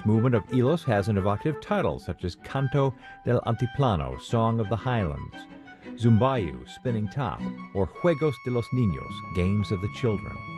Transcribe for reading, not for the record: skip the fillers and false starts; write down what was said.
movement of Hilos has an evocative title such as Canto del Altiplano, Song of the Highlands, Zumbayu, Spinning Top, or Juegos de los Niños, Games of the Children.